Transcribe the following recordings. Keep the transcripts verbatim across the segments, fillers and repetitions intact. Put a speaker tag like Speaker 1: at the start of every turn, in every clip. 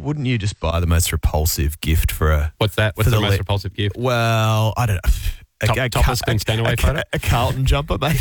Speaker 1: wouldn't you just buy the most repulsive gift for a...
Speaker 2: What's that? What's
Speaker 1: for
Speaker 2: the,
Speaker 1: the
Speaker 2: most
Speaker 1: le-
Speaker 2: repulsive gift?
Speaker 1: Well, I don't know. A,
Speaker 2: Top-
Speaker 1: a,
Speaker 2: topless
Speaker 1: a,
Speaker 2: Glen Stanaway
Speaker 1: a,
Speaker 2: photo?
Speaker 1: a, a Carlton jumper, maybe.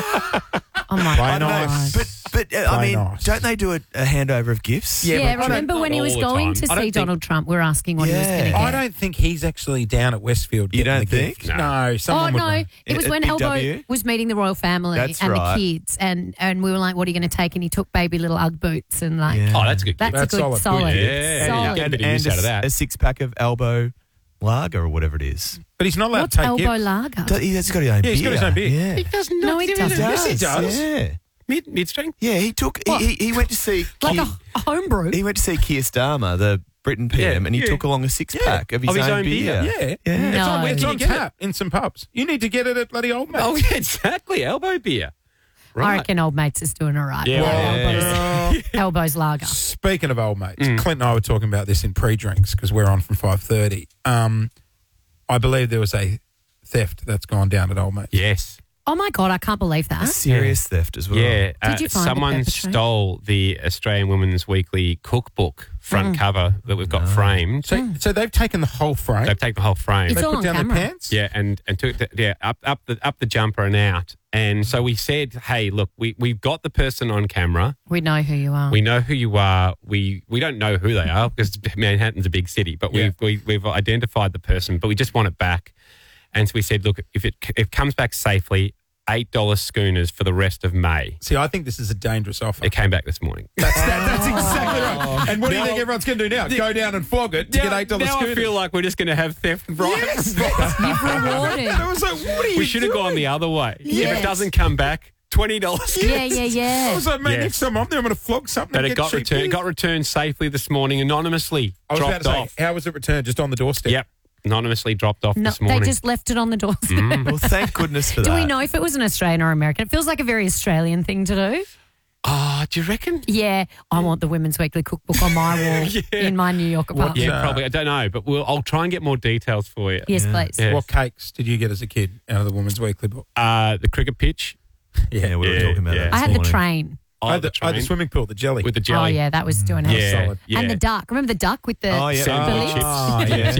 Speaker 3: Oh, my
Speaker 4: Play
Speaker 3: God.
Speaker 4: nice.
Speaker 1: But, but uh, I
Speaker 4: Play
Speaker 1: mean,
Speaker 4: nice.
Speaker 1: don't they do a, a handover of gifts?
Speaker 4: Yeah,
Speaker 3: Yeah,
Speaker 4: but I don't-
Speaker 3: remember when he
Speaker 2: not
Speaker 3: was
Speaker 2: all the
Speaker 3: going
Speaker 2: time.
Speaker 3: to
Speaker 2: I don't
Speaker 3: see
Speaker 2: think-
Speaker 3: Donald Trump? We were asking what he was
Speaker 1: Yeah.
Speaker 3: going to get.
Speaker 4: I don't think he's actually down at Westfield
Speaker 1: You
Speaker 4: getting
Speaker 1: don't
Speaker 4: the
Speaker 1: think?
Speaker 4: gift.
Speaker 2: No.
Speaker 4: No,
Speaker 3: Oh,
Speaker 4: someone would
Speaker 3: no.
Speaker 4: know.
Speaker 3: It was
Speaker 1: At
Speaker 3: when
Speaker 1: Big
Speaker 3: Elbow
Speaker 1: W?
Speaker 3: was meeting the royal family
Speaker 1: That's
Speaker 3: and
Speaker 1: right.
Speaker 3: the kids. And, and we were like, what are you going to take? And he took baby little Ugg boots and like,
Speaker 1: Yeah.
Speaker 2: Oh, that's a good gift.
Speaker 3: that's,
Speaker 4: That's
Speaker 3: a good,
Speaker 4: solid.
Speaker 3: solid.
Speaker 4: Good.
Speaker 2: Yeah.
Speaker 3: solid.
Speaker 2: Yeah.
Speaker 1: And,
Speaker 2: bit of
Speaker 1: and
Speaker 2: use
Speaker 1: a,
Speaker 2: out of that.
Speaker 1: a six-pack of elbow lager or whatever it is.
Speaker 4: But he's not allowed
Speaker 3: What's
Speaker 4: to take
Speaker 3: elbow
Speaker 4: gifts.
Speaker 3: lager?
Speaker 1: Do- He's got his own
Speaker 4: Yeah,
Speaker 1: beer.
Speaker 4: he's got his own beer.
Speaker 1: Yeah.
Speaker 2: He does not.
Speaker 3: No, he
Speaker 2: do
Speaker 3: doesn't.
Speaker 2: that.
Speaker 4: Yes, he does.
Speaker 1: Yeah.
Speaker 2: Mid, mid-strength?
Speaker 1: Yeah, he took... He,
Speaker 3: What?
Speaker 1: he, he went to see...
Speaker 3: Like
Speaker 1: Keir,
Speaker 3: a homebrew?
Speaker 1: he went to see Keir Starmer, the Britain P M,
Speaker 2: Yeah,
Speaker 1: and he
Speaker 2: yeah.
Speaker 1: took along a six-pack of his,
Speaker 2: Of his
Speaker 1: own,
Speaker 2: own beer.
Speaker 1: beer.
Speaker 4: Yeah.
Speaker 1: Yeah.
Speaker 4: It's
Speaker 3: No.
Speaker 4: on, it's
Speaker 3: Can
Speaker 4: on
Speaker 2: you get
Speaker 4: tap in some pubs. You need to get it at bloody Old Mates.
Speaker 2: Oh, yeah, exactly. Elbow beer.
Speaker 3: I
Speaker 2: Right.
Speaker 3: reckon Old Mates is doing all right.
Speaker 2: Yeah,
Speaker 3: Well,
Speaker 2: well,
Speaker 3: elbows, elbows lager.
Speaker 4: Speaking of Old Mates,
Speaker 2: Mm.
Speaker 4: Clint and I were talking about this in pre-drinks because we're on from five thirty. Um, I believe there was a theft that's gone down at Old Mates.
Speaker 2: Yes.
Speaker 3: Oh, my God, I can't believe
Speaker 1: A
Speaker 3: that.
Speaker 1: serious theft as well.
Speaker 2: Yeah. uh,
Speaker 3: Did you find the
Speaker 2: someone
Speaker 3: pepper tray?
Speaker 2: stole the Australian Women's Weekly cookbook front
Speaker 3: Mm.
Speaker 2: cover that we've got framed.
Speaker 4: So, so they've taken the whole frame.
Speaker 2: They've taken the whole frame.
Speaker 3: It's
Speaker 4: they
Speaker 3: all
Speaker 4: put
Speaker 3: on
Speaker 4: down
Speaker 3: camera.
Speaker 4: their pants.
Speaker 2: Yeah, and and took the, yeah up up the up the jumper and out. And so we said, hey, look, we we've got the person on camera.
Speaker 3: We know who you are.
Speaker 2: We know who you are. We we don't know who they are because Manhattan's a big city, but
Speaker 4: Yeah.
Speaker 2: we've we, we've identified the person, but we just want it back. And so we said, look, if it if it comes back safely, eight dollars schooners for the rest of May.
Speaker 4: See, I think this is a dangerous offer.
Speaker 2: It came back this morning.
Speaker 4: That's, that, that's exactly right. And what do you
Speaker 2: Now-
Speaker 4: think everyone's going to do now? Go down and flog it to get eight dollars
Speaker 2: now I
Speaker 4: schooners.
Speaker 2: feel like we're just going to have theft right.
Speaker 4: Yes.
Speaker 3: You've rewarded.
Speaker 4: I was like, what are you
Speaker 2: We should have
Speaker 4: doing?
Speaker 2: gone the other way. If
Speaker 4: Yes.
Speaker 2: it doesn't come back, twenty dollars.
Speaker 3: Yeah, yeah,
Speaker 4: I
Speaker 3: yeah.
Speaker 4: was like, mate,
Speaker 2: Yes.
Speaker 4: next time I'm there, I'm going to flog something.
Speaker 2: But
Speaker 4: and
Speaker 2: it
Speaker 4: get
Speaker 2: got
Speaker 4: cheap
Speaker 2: returned. It
Speaker 4: beers.
Speaker 2: got returned safely this morning, anonymously
Speaker 4: I was about
Speaker 2: dropped
Speaker 4: to
Speaker 2: off.
Speaker 4: say, how was it returned? Just on the doorstep?
Speaker 2: Yep, anonymously dropped off
Speaker 3: No,
Speaker 2: this morning.
Speaker 3: they just left it on the doorstep.
Speaker 1: Well, thank goodness for
Speaker 3: Do
Speaker 1: that.
Speaker 3: we know if it was an Australian or American? It feels like a very Australian thing to do.
Speaker 2: Ah, do you reckon?
Speaker 3: Yeah, I want the Women's Weekly cookbook on my wall
Speaker 2: Yeah.
Speaker 3: in my New York apartment.
Speaker 2: Yeah,
Speaker 4: Uh,
Speaker 2: probably. I don't know, but we'll, I'll try and get more details for you.
Speaker 3: Yes, please.
Speaker 2: Yeah.
Speaker 4: What cakes did you get as a kid out of the Women's Weekly book?
Speaker 2: Uh, the cricket pitch.
Speaker 1: Yeah, we were
Speaker 2: Yeah,
Speaker 1: talking about
Speaker 2: yeah.
Speaker 1: that.
Speaker 3: I
Speaker 1: this
Speaker 3: had the
Speaker 1: morning.
Speaker 3: train.
Speaker 2: Oh,
Speaker 4: I had
Speaker 2: the
Speaker 4: the, I had the
Speaker 2: train
Speaker 4: swimming pool, the jelly.
Speaker 2: with the
Speaker 3: Oh,
Speaker 2: jelly.
Speaker 3: yeah, that was doing it.
Speaker 2: yeah,
Speaker 4: solid.
Speaker 2: yeah.
Speaker 3: And the duck. Remember the duck with the
Speaker 1: Oh, yeah.
Speaker 2: Sandwich
Speaker 3: the lips?
Speaker 2: chips.
Speaker 4: Ah, yeah.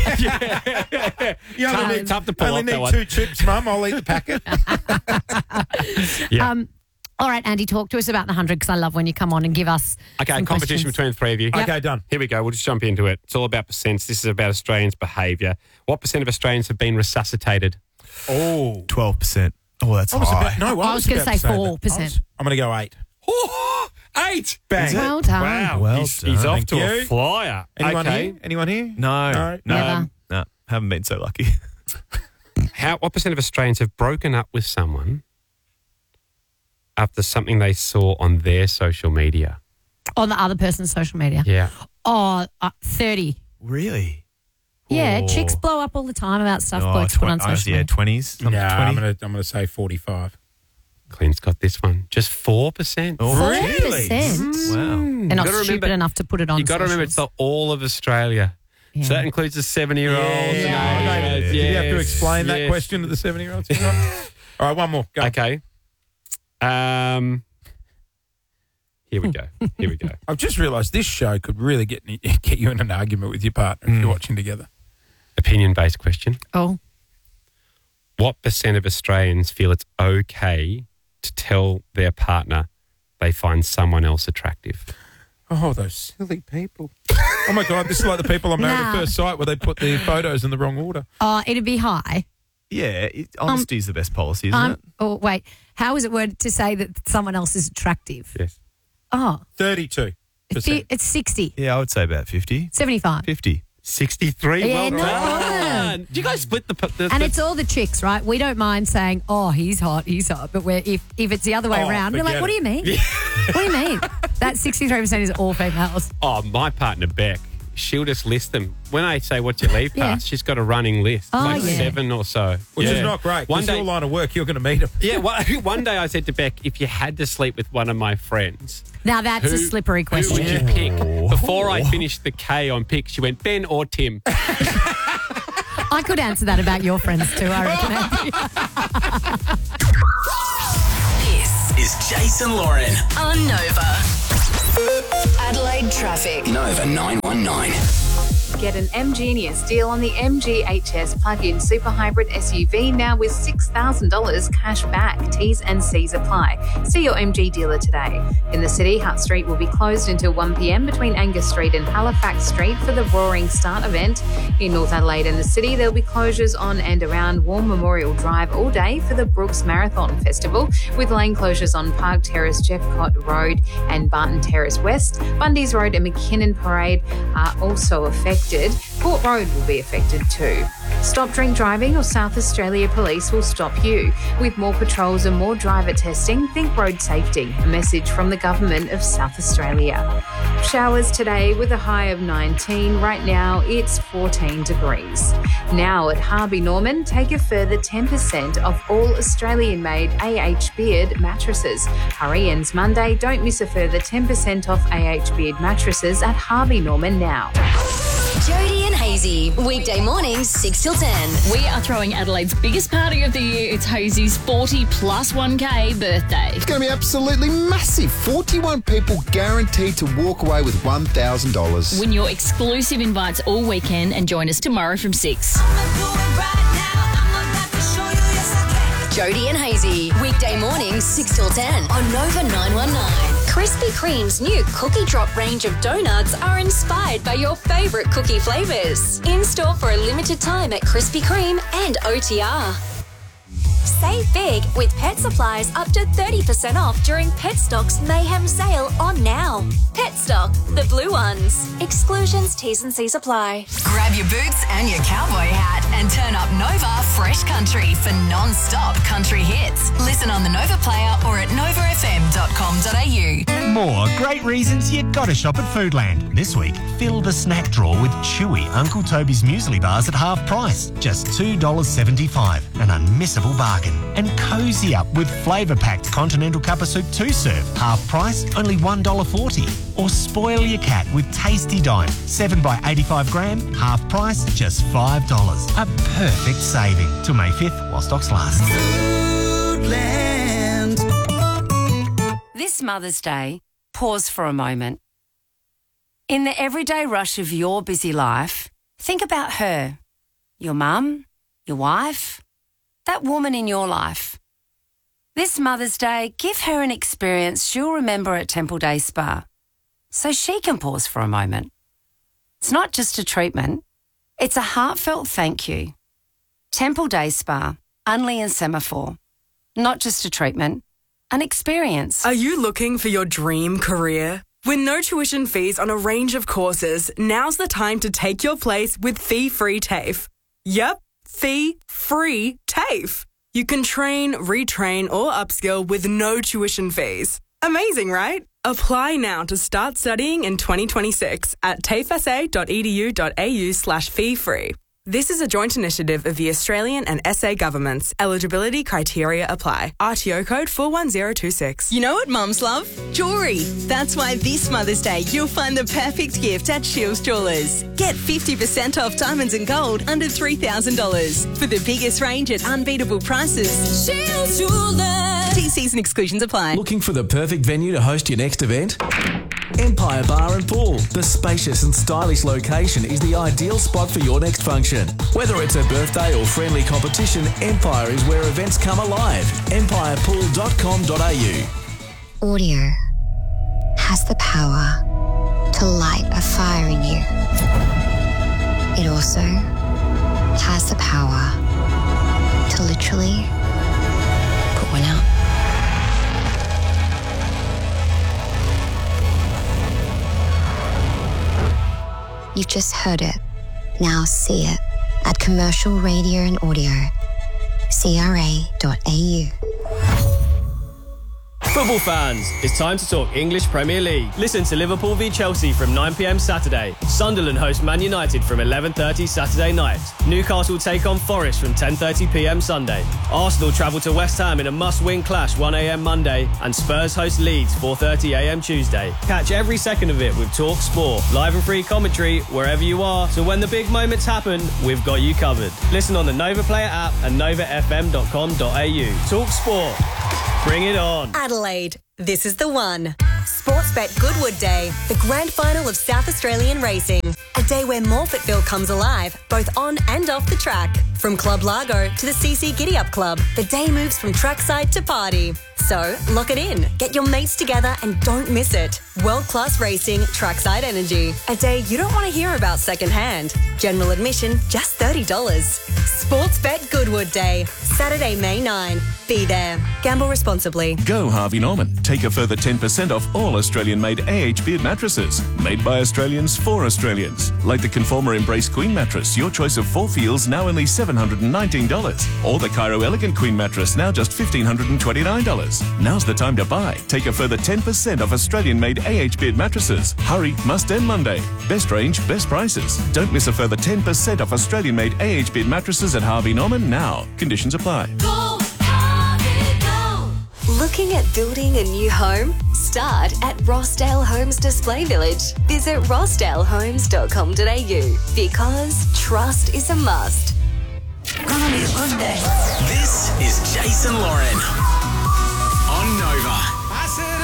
Speaker 2: yeah. yeah.
Speaker 4: You only
Speaker 2: Tough-
Speaker 4: need,
Speaker 2: tough to pull
Speaker 4: only
Speaker 2: off that
Speaker 4: need
Speaker 2: one.
Speaker 4: two chips, Mum. I'll eat the packet.
Speaker 2: Yeah.
Speaker 3: Um, all right, Andy, talk to us about the hundred because I love when you come on and give us
Speaker 2: Okay,
Speaker 3: some
Speaker 2: competition
Speaker 3: questions.
Speaker 2: between the three of you.
Speaker 4: Okay, done.
Speaker 2: Here we go. We'll just jump into it. It's all about percents. This is about Australians' behaviour. What percent of Australians have been resuscitated?
Speaker 4: Oh.
Speaker 1: twelve percent. Oh, that's
Speaker 4: I was
Speaker 1: high.
Speaker 4: about, no, I
Speaker 3: I was gonna
Speaker 4: about
Speaker 3: say
Speaker 4: that.
Speaker 3: four percent.
Speaker 4: I was- I'm going to go eight.
Speaker 2: Oh, eight.
Speaker 4: Bang.
Speaker 1: Is it?
Speaker 3: Well done.
Speaker 2: Wow.
Speaker 1: Well
Speaker 2: he's,
Speaker 1: done.
Speaker 2: he's off
Speaker 4: Thank
Speaker 2: to a
Speaker 4: you.
Speaker 2: flyer.
Speaker 4: Anyone
Speaker 2: okay.
Speaker 4: here? Anyone here?
Speaker 1: No,
Speaker 4: No.
Speaker 1: no,
Speaker 3: Never.
Speaker 1: no, haven't been so lucky.
Speaker 2: How, what percent of Australians have broken up with someone after something they saw on their social media?
Speaker 3: On the other person's social media.
Speaker 2: Yeah.
Speaker 3: Oh, uh, thirty.
Speaker 1: Really?
Speaker 3: Yeah,
Speaker 1: Oh.
Speaker 3: chicks blow up all the time about stuff
Speaker 1: Oh,
Speaker 3: blokes put
Speaker 1: twen-
Speaker 3: on
Speaker 1: uh,
Speaker 3: social
Speaker 1: yeah,
Speaker 3: media.
Speaker 1: twenties.
Speaker 4: No,
Speaker 1: twenty.
Speaker 4: I'm going to I'm going to say forty-five.
Speaker 2: Clint's got this one. Just four percent.
Speaker 1: Oh,
Speaker 3: Four
Speaker 1: really?
Speaker 3: percent.
Speaker 1: Wow.
Speaker 3: They're not
Speaker 2: gotta
Speaker 3: stupid
Speaker 2: remember-
Speaker 3: enough to put it on.
Speaker 2: You've got to remember it's
Speaker 3: socials.
Speaker 2: the all of Australia.
Speaker 3: Yeah.
Speaker 2: So that includes the seven-year-olds.
Speaker 4: Yeah.
Speaker 1: Yeah.
Speaker 4: Did you have to
Speaker 2: Yes,
Speaker 4: explain that
Speaker 2: yes.
Speaker 4: question to the seventy-year-olds? All right, one more. Go.
Speaker 2: Okay. Um, here we go. Here we go.
Speaker 4: I've just realised this show could really get get you in an argument with your partner if you're watching together.
Speaker 2: Opinion-based question.
Speaker 3: Oh,
Speaker 2: What percent of Australians feel it's okay to tell their partner they find someone else attractive?
Speaker 4: Oh, those silly people. Oh, my God, this is like the people on Married
Speaker 3: Nah.
Speaker 4: at First Sight where they put the photos in the wrong order.
Speaker 3: oh, it'd be high.
Speaker 1: Yeah, it, honesty is the best policy, isn't
Speaker 3: Um,
Speaker 1: it?
Speaker 3: oh, wait. How is it worded to say that someone else is attractive?
Speaker 2: Yes.
Speaker 3: Oh,
Speaker 4: thirty-two
Speaker 3: it's,
Speaker 4: percent.
Speaker 3: it's sixty,
Speaker 1: Yeah, I would say about fifty.
Speaker 3: seventy-five.
Speaker 1: fifty.
Speaker 2: sixty-three.
Speaker 3: Yeah,
Speaker 2: well
Speaker 3: no
Speaker 2: done.
Speaker 3: problem.
Speaker 2: Do you guys split the... the
Speaker 3: And
Speaker 2: the-
Speaker 3: it's all the chicks, right? We don't mind saying, oh, he's hot, he's hot. But we're, if, if it's the other way
Speaker 4: Oh,
Speaker 3: around, we're like,
Speaker 4: forget
Speaker 3: what do you mean? What do you mean? That sixty-three percent is all females.
Speaker 2: Oh, my partner, Beck, she'll just list them. When I say what's your leave
Speaker 3: Yeah.
Speaker 2: pass, she's got a running list.
Speaker 3: Oh,
Speaker 2: like
Speaker 3: yeah.
Speaker 2: seven or so.
Speaker 4: Which
Speaker 2: Yeah.
Speaker 4: is not great.
Speaker 2: One
Speaker 4: Because
Speaker 2: day,
Speaker 4: your line of work, you're going to meet them.
Speaker 2: yeah, one, one day I said to Beck, if you had to sleep with one of my friends,
Speaker 3: Now that's
Speaker 2: who,
Speaker 3: a slippery
Speaker 2: who would
Speaker 3: question.
Speaker 2: you pick? Before I finished the K on pick, she went, Ben or Tim.
Speaker 3: I could answer that about your friends too, I reckon. Andy.
Speaker 5: This is Jason Lauren on Nova. Adelaide traffic.
Speaker 6: Nova nine one nine.
Speaker 7: Get an M Genius deal on the M G H S plug-in super hybrid S U V now with six thousand dollars cash back. T's and C's apply. See your M G dealer today. In the city, Hutt Street will be closed until one p m between Angus Street and Halifax Street for the Roaring Start event. In North Adelaide and the city, there'll be closures on and around War Memorial Drive all day for the Brooks Marathon Festival, with lane closures on Park Terrace, Jeffcott Road and Barton Terrace West. Bundy's Road and McKinnon Parade are also affected. Port Road will be affected too. Stop drink driving or South Australia Police will stop you. With more patrols and more driver testing, think road safety. A message from the Government of South Australia. Showers today with a high of nineteen. Right now it's fourteen degrees. Now at Harvey Norman, take a further ten percent off all Australian-made A H Beard mattresses. Hurry ends Monday. Don't miss a further ten percent off A H Beard mattresses at Harvey Norman now.
Speaker 5: Jody and Hazy, weekday mornings six till ten.
Speaker 8: We are throwing Adelaide's biggest party of the year. It's Hazy's forty plus one K birthday.
Speaker 9: It's going to be absolutely massive. forty-one people guaranteed to walk away with one thousand dollars.
Speaker 8: Win your exclusive invites all weekend and join us tomorrow from six.
Speaker 5: Jody and Hazy, weekday mornings six till ten on Nova nine one nine. Krispy Kreme's new cookie drop range of donuts are inspired by your favourite cookie flavours. In store for a limited time at Krispy Kreme and O T R. Save big with Pet Supplies up to thirty percent off during Petstock's Mayhem sale on now. Petstock, the blue ones. Exclusions, T's and C's apply.
Speaker 10: Grab your boots and your cowboy hat and turn up Nova Fresh Country for non-stop country hits. Listen on the Nova Player or at nova f m dot com dot a u.
Speaker 11: More great reasons you've got to shop at Foodland. This week, fill the snack drawer with chewy Uncle Toby's muesli bars at half price. Just two dollars seventy-five, an unmissable bargain. And cozy up with flavour-packed Continental Cup of Soup two-serve. Half price, only one dollar forty. Or spoil your cat with Tasty Dime. seven by eighty-five gram, half price, just five dollars. A perfect saving. Till May fifth, while stocks last.
Speaker 12: Foodland. This Mother's Day, pause for a moment. In the everyday rush of your busy life, think about her. Your mum, your wife, that woman in your life. This Mother's Day, give her an experience she'll remember at Temple Day Spa, so she can pause for a moment. It's not just a treatment, it's a heartfelt thank you. Temple Day Spa, Unley and Semaphore. Not just a treatment, an experience.
Speaker 13: Are you looking for your dream career? With no tuition fees on a range of courses, now's the time to take your place with fee-free TAFE. Yep, fee-free TAFE. You can train, retrain or upskill with no tuition fees. Amazing, right? Apply now to start studying in twenty twenty-six at tafesa dot e d u dot a u slash fee free. This is a joint initiative of the Australian and S A governments. Eligibility criteria apply. R T O code four one zero two six.
Speaker 14: You know what mums love? Jewellery. That's why this Mother's Day you'll find the perfect gift at Shields Jewellers. Get fifty percent off diamonds and gold under three thousand dollars. For the biggest range at unbeatable prices. Shields Jewellers. T Cs and exclusions apply.
Speaker 15: Looking for the perfect venue to host your next event? Empire Bar and Pool. The spacious and stylish location is the ideal spot for your next function. Whether it's a birthday or friendly competition, Empire is where events come alive. empire pool dot com dot a u.
Speaker 16: Audio has the power to light a fire in you. It also has the power to literally put one out. You've just heard it. Now see it at Commercial Radio and Audio, c r a dot a u.
Speaker 17: Football fans, it's time to talk English Premier League. Listen to Liverpool v Chelsea from nine p m Saturday. Sunderland host Man United from eleven thirty Saturday night. Newcastle take on Forest from ten thirty p m Sunday. Arsenal travel to West Ham in a must-win clash one a m Monday. And Spurs host Leeds four thirty a m Tuesday. Catch every second of it with Talk Sport. Live and free commentary wherever you are. So when the big moments happen, we've got you covered. Listen on the Nova Player app and nova f m dot com dot a u. Talk Sport. Bring it on.
Speaker 14: Adelaide, this is the one.
Speaker 5: Sports
Speaker 14: Sportsbet Goodwood Day, the grand final of South Australian racing. A day where Morfettville comes alive, both on and off the track. From Club Largo to the C C Giddy Up Club, the day moves from trackside to party. So, lock it in. Get your mates together and don't miss it. World-class racing, trackside energy. A day you don't want to hear about secondhand. General admission, just thirty dollars. Sportsbet Goodwood Day, Saturday, May ninth. Be there. Gamble responsibly.
Speaker 6: Go Harvey Norman. Take a further ten percent off all Australian-made A H Beard mattresses. Made by Australians for Australians. Like the Conformer Embrace Queen mattress, your choice of four feels, now only seven hundred nineteen dollars. Or the Cairo Elegant Queen mattress, now just one thousand five hundred twenty-nine dollars. Now's the time to buy. Take a further ten percent off Australian-made A H Beard mattresses. Hurry, must end Monday. Best range, best prices. Don't miss a further ten percent off Australian-made A H Beard mattresses at Harvey Norman now. Conditions apply.
Speaker 5: Looking at building a new home? Start at Rossdale Homes Display Village. Visit rossdale homes dot com dot a u because trust is a must.
Speaker 18: This is Jason Lauren on Nova.